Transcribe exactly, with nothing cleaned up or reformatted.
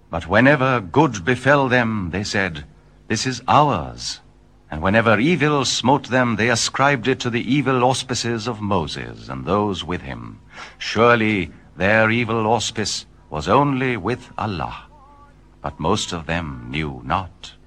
But whenever good befell them, they said, This is ours. And whenever evil smote them, they ascribed it to the evil auspices of Moses and those with him. Surely their evil auspice was only with Allah. But most of them knew not.